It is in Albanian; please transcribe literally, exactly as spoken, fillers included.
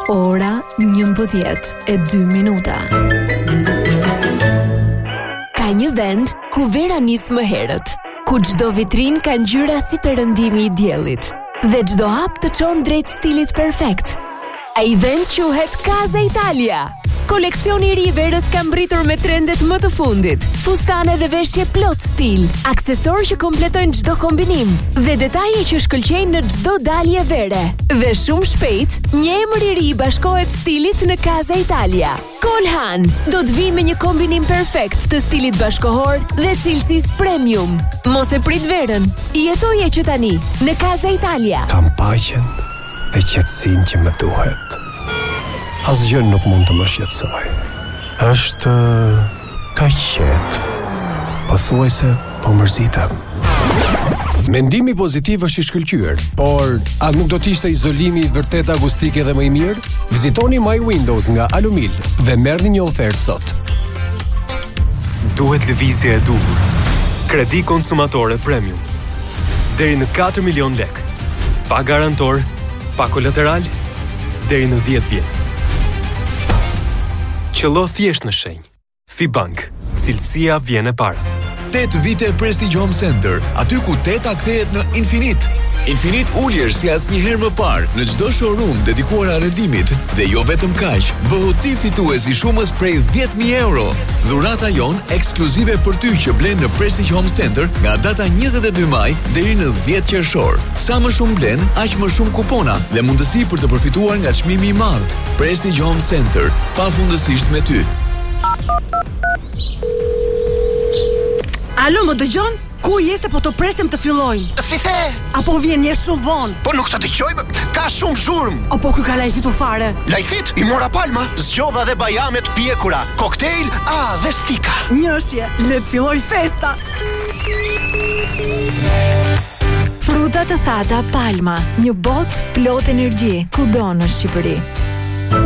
Ora njëmbëdhjetë e dy minuta. Ka një vend ku vera nis më herët, ku çdo vitrin ka ngjyra si perëndimi i diellit dhe çdo hap të çon drejt stilit perfekt. Ai vend quhet Casa Italia. Koleksioni i ri i verës ka mbritur me trendet më të fundit. Fustane dhe veshje plot stil, aksesorë që kompletojnë çdo kombinim dhe detaje që shkëlqejnë në çdo dalje vere. Dhe shumë shpejt, një emër i ri bashkohet stilit në Casa Italia. Kolhan do të vi me një kombinim perfekt të stilit bashkohor dhe cilësisë premium. Mos e prit verën. Jetoje që tani në Casa Italia. Kam paqen dhe qetësinë që më duhet. Asgjë nuk mund të më shqetësoj. Është kaq qetë. Pothuajse po mërzitem. Mendimi pozitiv është i shkëlqyer, por a nuk do të ishte izolimi vërtet akustik edhe më i mirë? Vizitoni My Windows nga Alumil dhe merrni një ofertë sot. Duhet lëvizje e duhur. Kredi konsumatore premium. Deri në katër milion lek. Pa garantor, pa kolateral, deri në dhjetë vjet. Qëllo thjesht në shenjë. Fibank, cilësia vjen e para. tetë vite Prestige Home Center, aty ku teta kthehet në infinit. Infinit uljesh si asnjëherë më parë në çdo showroom dedikuar arrendimit dhe jo vetëm kaq, bëhu ti fitues i shumës prej dhjetë mijë euro. Dhurata jon ekskluzive për ty që blen në Prestige Home Center nga data njëzet e dy maj deri në dhjetë qershor. Sa më shumë blen, aq më shumë kupona dhe mundësi për të përfituar nga çmimi i madh. Prestige Home Center, pafundësisht me ty. Alo, më dëgjon? Ku je se po të presim të fillojnë? Si the? Apo vjen një shumë vonë? Po nuk të dëgjoj, ka shumë zhurmë. Apo ky ka lajfitur fare? Lajfit, i mora palma, zgjodha dhe bajame të pjekura, koktejl, a dhe stika. Njëshje, le të filloj festa. Fruta të thata Palma, një botë plot energji, kudo në Shqipëri.